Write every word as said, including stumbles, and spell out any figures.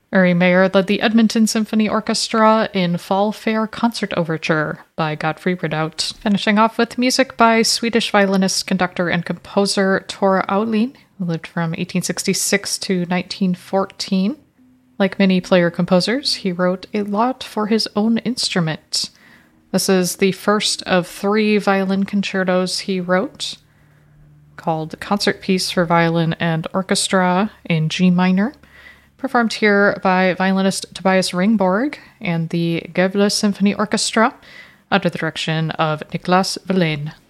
Uri Mayer led the Edmonton Symphony Orchestra in Fall Fair Concert Overture by Godfrey Ridout, finishing off with music by Swedish violinist, conductor, and composer Tor Aulin, who lived from eighteen sixty-six to nineteen fourteen. Like many player-composers, he wrote a lot for his own instrument. This is the first of three violin concertos he wrote, called Concert Piece for Violin and Orchestra in G minor, performed here by violinist Tobias Ringborg and the Gävle Symphony Orchestra under the direction of Niklas Wallin.